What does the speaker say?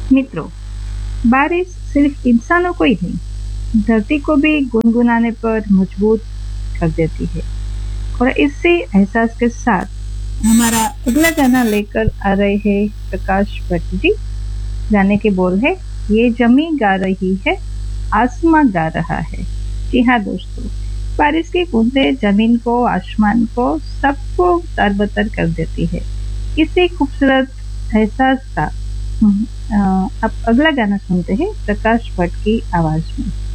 मित्रों, बारिश सिर्फ इंसानों को ही नहीं, धरती को भी गुनगुनाने पर मजबूत कर देती है। और इसी एहसास के साथ हमारा अगला गाना लेकर आ रहे हैं प्रकाश भट्ट जी। गाने के बोल है, ये जमी गा रही है, आसमां गा रहा है। जी हाँ दोस्तों, बारिश की बूंदें जमीन को, आसमान को, सबको तरबतर कर देती है। इसी खूबसूरत एहसास का अब अगला गाना सुनते हैं प्रकाश भट्ट की आवाज में।